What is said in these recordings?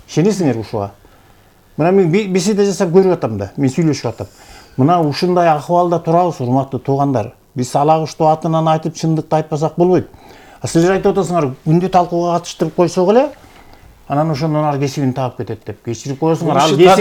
Ишенесиңер ушуга? Мына мен беседа жасап көрүп атам да, мен сүйлөшүп атам. Мына ушундай акыбалда турабыз, урматтуу туугандар. Биз алагыштуу атынан айтып, чындыкты айтпасак болбойт. Силер айтып атасыңар, күндү талкууга катыштырып койсок эле, анан ошондон ар кесибин таап кетет деп. Кечирип коесуңар,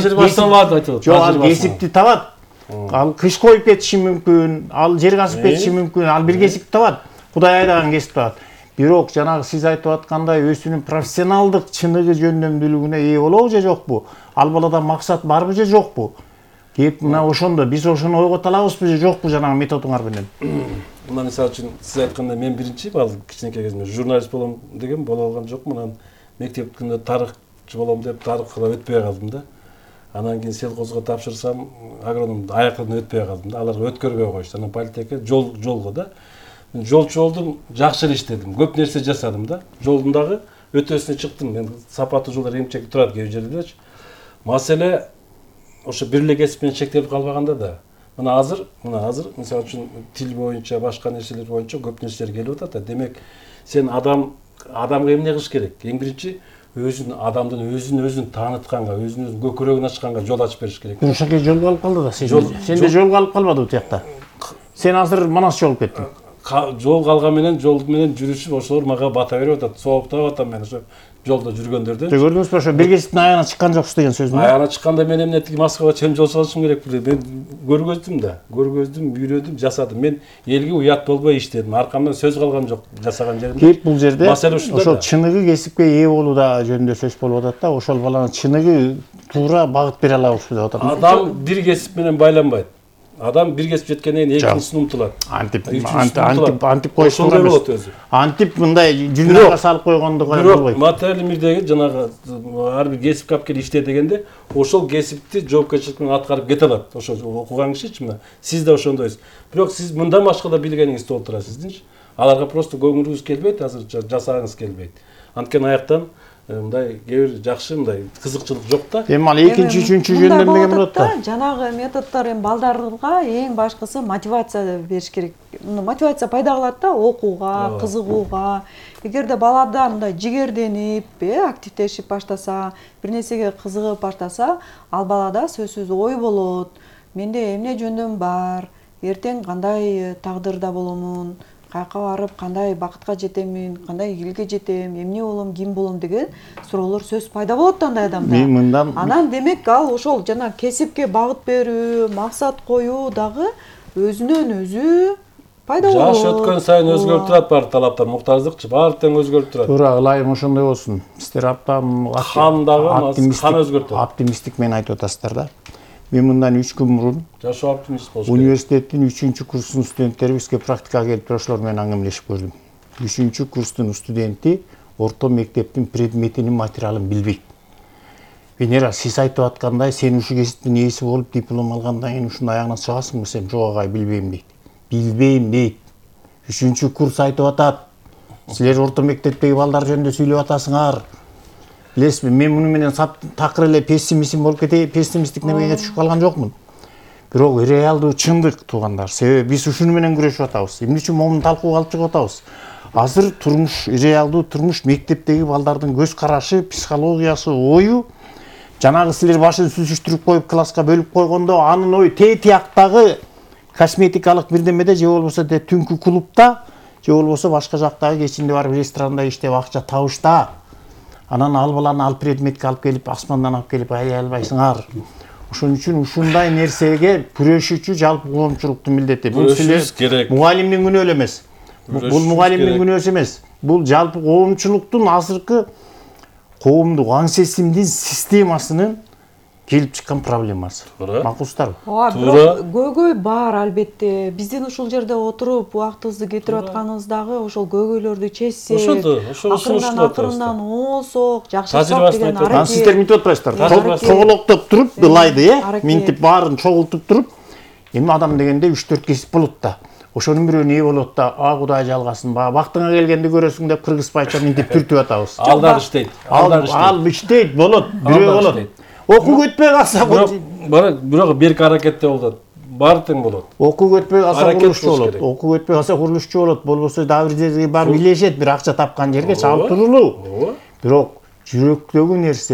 ал кесипти табат. Ал кыш коюп кетиши мүмкүн, ал жер казып кетиши мүмкүн, ал бир кесип табат. Кудай айдаган кесип табат. Бирок жанагы сиз айтып аткандай өзүнүн профессионалдык чыныгы жөндөмдүүлүгүнө ээ болобу же жокпу? Ал балада максат барбы же жокпу? Кеп мына ошондо биз ошону ойгото алабызбы же жокпу жанагы методуңар менен? Мына мисалы үчүн сиз айткандай мен биринчи базы кичинекей кезимде журналист болом деген боло алган жокмун. Анан мектептикинде тарыхчы болом деп тарыхка өтпөй калдым да. Анан кийин сельхозго тапшырсам агроном аяктан өтпөй калдым да. Алар өткөрбөй коюшту. Анан политехке жолго да. Жолчу болдум, жакшы эле иштедим. Көп нерсе жасадым да. Жолдун дагы өтөсүнө чыктым. Мен сапаттуу жолдор эмчек турат кээ жерлердечи. Маселе ошо бир эле кесип менен чектелип калбаганда да. Мына азыр мисалы үчүн тил боюнча, башка нерселер боюнча көп нерселер келип атат да. Демек, сен адамга эмне кылыш керек? Эң биринчи адамдын өзүн таанытканга, өзүнүн көкүрөгүн ачканга жол ачып бериш керек. Ушаке жолго алып калды да. Сен де жолго алып калбады бу жакта. Сен азыр манас жолуп кеттиң. Жол калган менен жол менен жүрүшүп ошолор мага бата берип атат. Сооптоп атам мен ошо жолдо жүргөндөрдөн. Көрдүңүзбү ошо бир кесиптин аягына чыккан жоксуз деген сөз мө? Аягына чыкканда мен эмне тиги Москвага чейин жол салышым керек беле. Мен көргөздүм, үйрөдүм, жасадым. Мен элге уят болбой иштедим. Аркамдан сөз калган жок жасаган жеримде. Кеп бул жерде ошол чыныгы кесипке ээ болууда жөнүндө сөз болуп атат да. Ошол баланын чыныгы туура багыт бере алабызбы деп атам. Адам бир кесип менен байланбайт. Адам бир кесип жеткенден кийин экинчисин умтулат. Антип коюш туура эмес. Антип мындай жүнүнө салып койгондо болбойт. Бирок материалдык мирдеги жанагы ар бир кесипке алып келип иште дегенде, ошол кесипти жоопкерчилик менен аткарып кете алат. Ошо окуган кишичи мына. Сиз да ошондойсуз. Бирок сиз мындан башка да билгениңизди болуп турасызчы. Аларга просто көңүлүңүз келбейт, азыр жасагыңыз келбейт. Анткени аяктан мындай кээ бир жакшы мындай кызыкчылык жок да. Эми ал экинчи, үчүнчү жөндөмдөгөн болот да. Жанагы методдор эми балдарга эң башкысы мотивация бериш керек. Мотивация пайда кылат да, окууга, кызыгууга. Эгерде балада мындай жигерденип, активдешип баштаса, бир нерсеге кызыгып баштаса, ал балада сөзсүз ой болот. Менде эмне жөндөм бар, эртең кандай тагдырда боломун, каяка барып кандай бакытка жетемин, кандай элге жетем, эмне болом, ким болом деген суроолор сөз пайда болот да андай адамда. Анан демек ал ошол жана кесипке багыт берүү, максат коюу дагы өзүнөн өзү пайда болот. Жаш өткөн сайын өзгөрүп турат бар талаптар, муктаждыкчы баары тең өзгөрүп турат. Туура, ылайым ошондой болсун. Сиздер аптам қан өзгөрүп турат. Оптимистик мен айтып атасыздар да. Мен мындан 3 күн мурун жашоо оптимист болуш керек. Университеттин 3-курстун студенттери бизге практикага келип ошолор менен аңгамелешип көрдүм. 3-курстун студенти орто мектептин предметинин материалын билбейт. Венера, сиз айтып аткандай, сен ушу кесиптин ээси болуп диплом алгандан кийин ушунун аягына чыгасыңбы? Сен жок агай, билбейм дейт. Билбейм дейт. 3-курс айтып атат. Силер орто мектептеги балдар жөнүндө сүйлөп атасыңар. Билесизби, мен муну менен такыр эле пессимизм болуп кетейин, пессимисттик немеге түшүп калган жокмун. Бирок реалдуу чындык туугандар. Себеби биз ушуну менен күрөшүп атабыз. Эмне үчүн момун талкууга алып чыгып атабыз? Азыр турмуш, реалдуу турмуш мектептеги балдардын көз карашы, психологиясы, ою жанагы силер башын сүзүштүрүп коюп класска бөлүп койгондо анын ою тияктагы косметикалык бирдемеде же болбосо түнкү клубда же болбосо башка жактагы кечинде барып ресторанда иштеп акча табышта. Анан ал баланы ал предметке алып келип, асмандан алып келип аяй албайсыңар. Ошон үчүн ушундай нерсеге күрөшүүчү жалпы коомчулуктун милдети. Бул силер мугалимдин күнөө эле эмес. Бул мугалимдин күнөөсү эмес. Бул жалпы коомчулуктун азыркы коомдук аң-сесимдин системасынын келип чыккан проблемасы. Макулсуздарбы? Бирок көйгөй бар албетте. Биздин ушул жерде отуруп убактыбызды кетирип атканыбыз дагы ошол көйгөйлөрдү чечсек, акырындан оосок, жакшырсак деген аракет. Сиздер мынтип атпайсыздар. Тоголоктоп туруп, ылайды, минтип баарын чогултуп туруп, эми адам дегенде 3-4 кесип болот да. Ошонун бирөө не болот да, Кудай жалгасын, бактыңа келгенди көрөсүң деп кыргызбайча минтип түртүп атабыз. Алдар иштейт. Ал иштейт, болот, бирөө болот. Окуу өтпөй калса бирок берки аракетте болот. Баары тең болот. Окуу өтпөй калса курулушчу болот. Окуу өтпөй калса курулушчу болот. Болбосо дагы бир жерге барып илешет, бир акча тапкан жерге чалып турулуу. Бирок жүрөктөгү нерсе